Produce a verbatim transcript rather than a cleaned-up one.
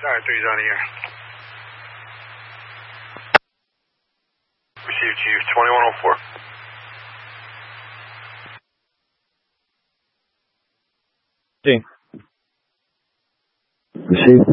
Alright, three's on the air. Receive, Chief, twenty-one oh four. Receive.